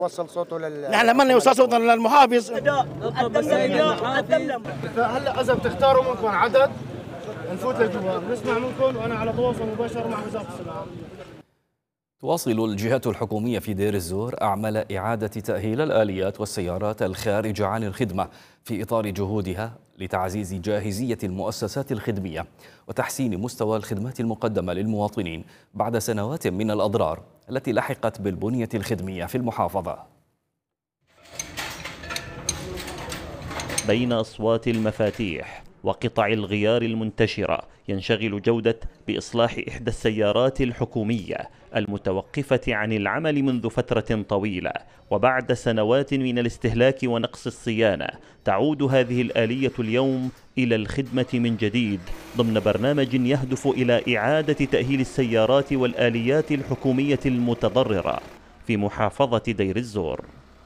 وصل صوته نحن لما يوصل صوتنا للمحافظ. هلا اذا بتختاروا منكم عدد نفوت لجوا نسمع منكم، وانا على تواصل مباشر مع وزاره الصناعه. تواصل الجهات الحكومية في دير الزور أعمال إعادة تأهيل الآليات والسيارات الخارجة عن الخدمة في إطار جهودها لتعزيز جاهزية المؤسسات الخدمية وتحسين مستوى الخدمات المقدمة للمواطنين بعد سنوات من الأضرار التي لحقت بالبنية الخدمية في المحافظة. بين أصوات المفاتيح وقطع الغيار المنتشرة ينشغل جودة بإصلاح إحدى السيارات الحكومية المتوقفة عن العمل منذ فترة طويلة، وبعد سنوات من الاستهلاك ونقص الصيانة تعود هذه الآلية اليوم إلى الخدمة من جديد ضمن برنامج يهدف إلى إعادة تأهيل السيارات والآليات الحكومية المتضررة في محافظة دير الزور.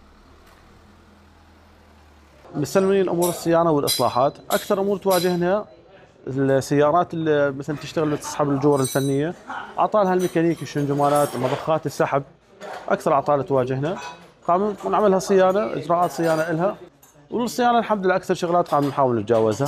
مستلمين امور الصيانه والاصلاحات. اكثر امور تواجهنا السيارات اللي مثلا تشتغل وتسحب الجور الفنيه، اعطالها الميكانيكي، الشنجمانات، مضخات السحب، اكثر اعطال تواجهنا. قام نعملها صيانه، اجراءات صيانه لها، والصيانه الحمد لله اكثر شغلات قام نحاول نتجاوزها.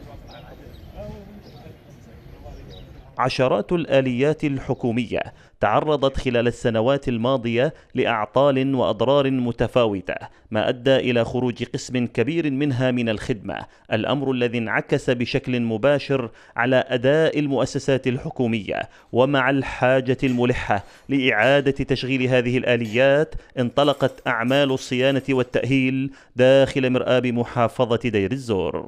عشرات الآليات الحكومية تعرضت خلال السنوات الماضية لأعطال وأضرار متفاوتة، ما أدى إلى خروج قسم كبير منها من الخدمة، الأمر الذي انعكس بشكل مباشر على أداء المؤسسات الحكومية. ومع الحاجة الملحة لإعادة تشغيل هذه الآليات انطلقت أعمال الصيانة والتأهيل داخل مرآب محافظة دير الزور.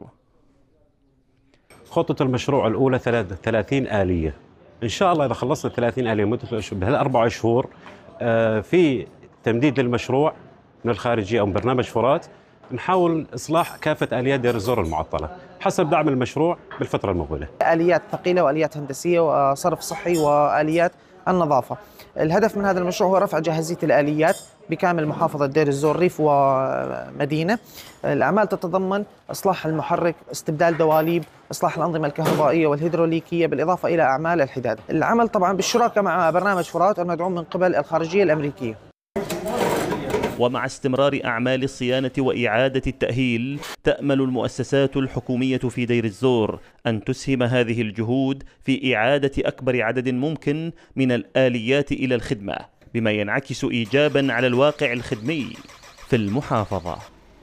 خطة المشروع الأولى 30 آلية، إن شاء الله إذا خلصنا 30 آلية مدة بهالأربع شهور في تمديد للمشروع من الخارجية أو من برنامج فرات، نحاول إصلاح كافة آليات دير الزور المعطلة حسب دعم المشروع بالفترة المقبلة. آليات ثقيلة وآليات هندسية وصرف صحي وآليات النظافة. الهدف من هذا المشروع هو رفع جاهزية الآليات بكامل محافظة دير الزور ريف ومدينة. الأعمال تتضمن إصلاح المحرك، استبدال دواليب، إصلاح الأنظمة الكهربائية والهيدروليكية، بالإضافة إلى أعمال الحداد. العمل طبعا بالشراكة مع برنامج فرات المدعوم من قبل الخارجية الأمريكية. ومع استمرار أعمال الصيانة وإعادة التأهيل تأمل المؤسسات الحكومية في دير الزور أن تسهم هذه الجهود في إعادة أكبر عدد ممكن من الآليات إلى الخدمة، بما ينعكس إيجابا على الواقع الخدمي في المحافظة.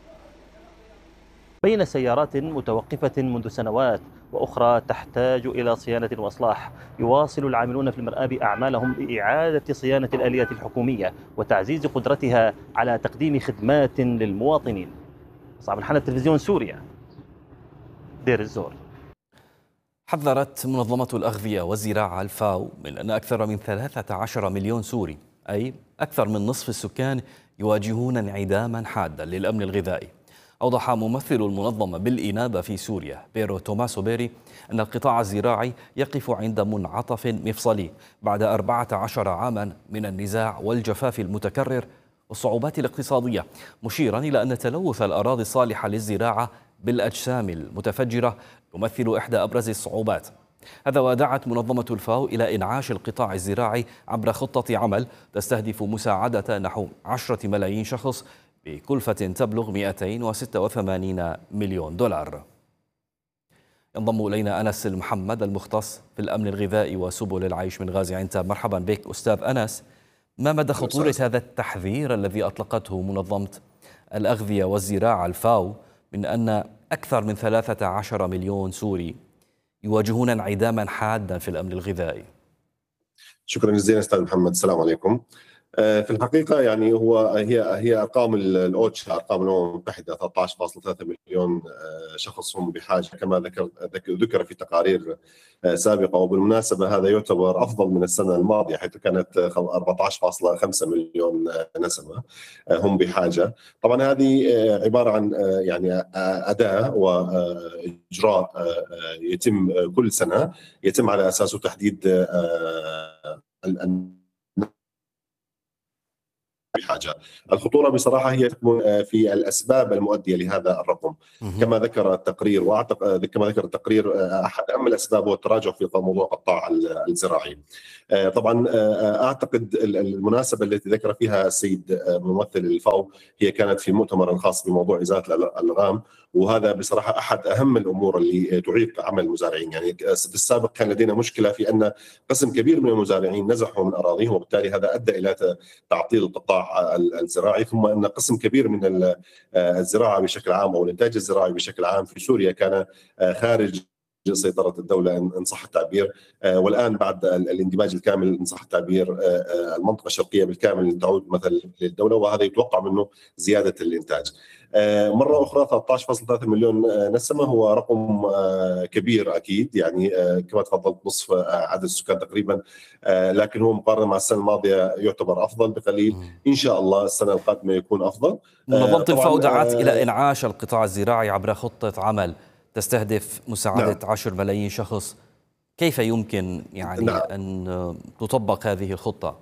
بين سيارات متوقفة منذ سنوات وأخرى تحتاج إلى صيانة وإصلاح، يواصل العاملون في المرآب أعمالهم لإعادة صيانة الآليات الحكومية وتعزيز قدرتها على تقديم خدمات للمواطنين. صعب الحالة، تلفزيون سوريا، دير الزور. حذرت منظمة الأغذية والزراعة الفاو من أن أكثر من 13 مليون سوري، أي أكثر من نصف السكان، يواجهون انعداما حادا للأمن الغذائي. أوضح ممثل المنظمة بالإنابة في سوريا بيرو توماسو بيري أن القطاع الزراعي يقف عند منعطف مفصلي بعد 14 عاما من النزاع والجفاف المتكرر والصعوبات الاقتصادية، مشيرا إلى أن تلوث الأراضي الصالحة للزراعة بالأجسام المتفجرة يمثل إحدى أبرز الصعوبات. هذا ودعت منظمة الفاو إلى إنعاش القطاع الزراعي عبر خطة عمل تستهدف مساعدة نحو 10 ملايين شخص بكلفة تبلغ 286 مليون دولار. ينضم إلينا أنس المحمد المختص في الأمن الغذائي وسبل العيش من غازي عنتاب. مرحبا بك أستاذ أنس. ما مدى خطورة هذا التحذير الذي أطلقته منظمة الأغذية والزراعة الفاو من أن أكثر من 13 مليون سوري يواجهون انعداما حادا في الأمن الغذائي؟ شكرا جزيلا أستاذ محمد، السلام عليكم. في الحقيقة يعني هي أرقام الأوتشا، أرقام الأمم المتحدة، 13.3 مليون شخص هم بحاجة كما ذكر في تقارير سابقة. وبالمناسبة هذا يعتبر أفضل من السنة الماضية حيث كانت 14.5 مليون نسمة هم بحاجة. طبعا هذه عبارة عن يعني أداة وإجراء يتم كل سنة، يتم على أساسه تحديد بحاجه. الخطوره بصراحه هي تكمن في الاسباب المؤديه لهذا الرقم. كما ذكر التقرير، واعتقد كما ذكر التقرير احد اهم الاسباب هو التراجع في موضوع القطاع الزراعي. طبعا اعتقد المناسبه التي ذكر فيها السيد ممثل الفاو هي كانت في مؤتمر خاص بموضوع ازاله الالغام، وهذا بصراحه احد اهم الامور اللي تعيق عمل المزارعين. يعني في السابق كان لدينا مشكله في ان قسم كبير من المزارعين نزحوا من اراضيهم، وبالتالي هذا ادى الى تعطيل القطاع الزراعي، ثم ان قسم كبير من الزراعه بشكل عام او الانتاج الزراعي بشكل عام في سوريا كان خارج سيطرة الدولة إن صح التعبير. والآن بعد الاندماج الكامل إن صح التعبير المنطقة الشرقية بالكامل تعود مثلا للدولة، وهذا يتوقع منه زيادة الإنتاج. مرة أخرى 13.3 مليون نسمة هو رقم كبير أكيد، يعني كما تفضلت نصف عدد السكان تقريبا، لكن هو مقارنة مع السنة الماضية يعتبر أفضل بقليل. إن شاء الله السنة القادمة يكون أفضل. منظمة الفاو دعت إلى إنعاش القطاع الزراعي عبر خطة عمل تستهدف مساعدة 10 ملايين شخص. كيف يمكن يعني أن تطبق هذه الخطة؟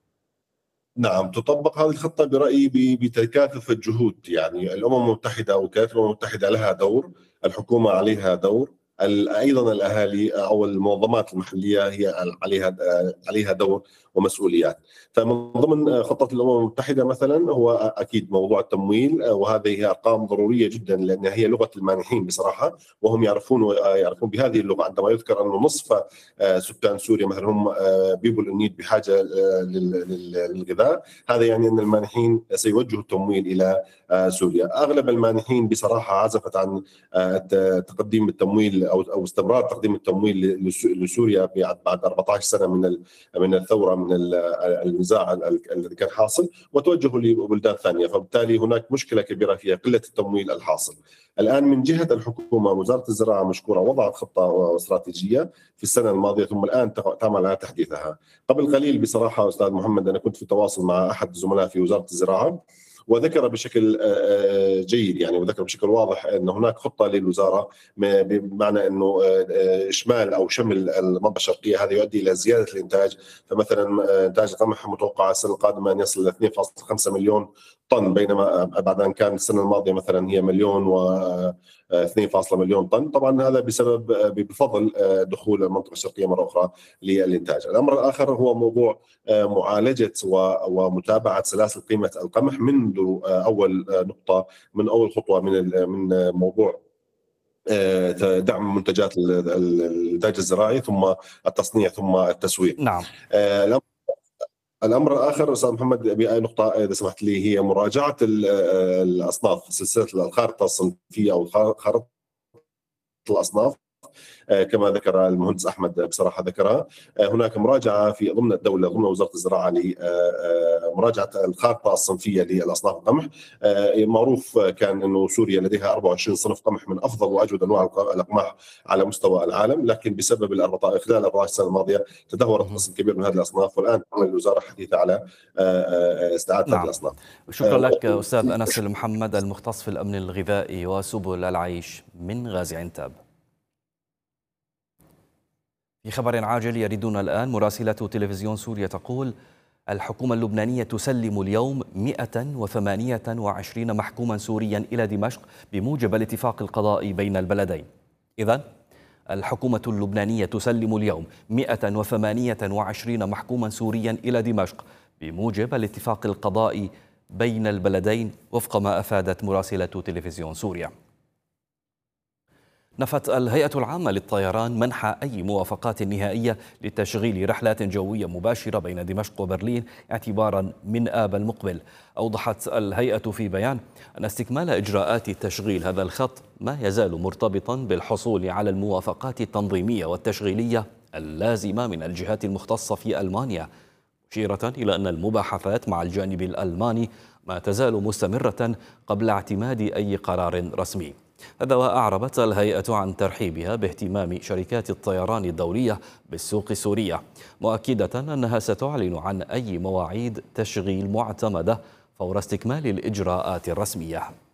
نعم، تطبق هذه الخطة برأيي بتكاتف الجهود. يعني الأمم المتحدة وكالة الأمم المتحدة لها دور، الحكومة عليها دور، ايضا الاهالي او المنظمات المحليه هي عليها دور ومسؤوليات. فمن ضمن خطه الامم المتحده مثلا هو اكيد موضوع التمويل، وهذه هي ارقام ضروريه جدا لانها هي لغه المانحين بصراحه، وهم يعرفون بهذه اللغه. عندما يذكر انه نصف سكان سوريا مثلا هم بيبل النيد بحاجه للغذاء، هذا يعني ان المانحين سيوجهوا التمويل الى سوريا. اغلب المانحين بصراحه عزفت عن تقديم التمويل او استمرار تقديم التمويل لسوريا بعد 14 سنه من الثوره، من النزاع الذي كان حاصل، وتوجهوا لبلدان ثانيه، فبالتالي هناك مشكله كبيره في قله التمويل الحاصل. الان من جهه الحكومه وزاره الزراعه مشكوره وضعت خطه واستراتيجيه في السنه الماضيه، ثم الان تعمل على تحديثها. قبل قليل بصراحه استاذ محمد انا كنت في تواصل مع احد الزملاء في وزاره الزراعه، وذكر بشكل جيد يعني وذكر بشكل واضح ان هناك خطه للوزاره، بمعنى انه اشمال او شمل المنطقه الشرقيه هذا يؤدي الى زياده الانتاج. فمثلا انتاج القمح متوقع السنه القادمه ان يصل الى 2.5 مليون طن، بينما بعد ان كان السنه الماضيه مثلا هي مليون و 2 مليون طن. طبعا هذا بفضل دخول المنطقه الشرقيه مره اخرى للانتاج. الامر الاخر هو موضوع معالجه ومتابعه سلاسل قيمه القمح منذ اول نقطه، من اول خطوه من موضوع دعم منتجات الانتاج الزراعي ثم التصنيع ثم التسويق. نعم. الامر الاخر استاذ محمد باي نقطه اذا سمحت لي هي مراجعه الاصناف، سلسله الخارطه الصنفيه او خارطه الاصناف كما ذكر المهندس احمد بصراحه ذكرها. هناك مراجعه في ضمن الدوله ضمن وزاره الزراعه لمراجعه الخارطه الصنفيه للاصناف القمح. معروف كان انه سوريا لديها 24 صنف قمح من افضل واجود انواع القمح على مستوى العالم، لكن بسبب خلال 14 سنه الماضيه تدهورت قسم كبير من هذه الاصناف، والان تعمل الوزاره حديثه على استعاده هذه الاصناف. شكرا لك استاذ انس المحمد المختص في الامن الغذائي وسبل العيش من غازي عنتاب. في خبر عاجل يردنا الآن مراسلة تلفزيون سوريا تقول: الحكومة اللبنانية تسلم اليوم 128 محكوما سوريا إلى دمشق بموجب الاتفاق القضائي بين البلدين. إذن الحكومة اللبنانية تسلم اليوم 128 محكوما سوريا إلى دمشق بموجب الاتفاق القضائي بين البلدين وفق ما أفادت مراسلة تلفزيون سوريا. نفت الهيئة العامة للطيران منح أي موافقات نهائية لتشغيل رحلات جوية مباشرة بين دمشق وبرلين اعتبارا من آب المقبل. أوضحت الهيئة في بيان أن استكمال إجراءات تشغيل هذا الخط ما يزال مرتبطا بالحصول على الموافقات التنظيمية والتشغيلية اللازمة من الجهات المختصة في ألمانيا، مشيرة إلى أن المباحثات مع الجانب الألماني ما تزال مستمرة قبل اعتماد أي قرار رسمي. هذا وأعربت الهيئة عن ترحيبها باهتمام شركات الطيران الدولية بالسوق السورية، مؤكدة أنها ستعلن عن أي مواعيد تشغيل معتمدة فور استكمال الإجراءات الرسمية.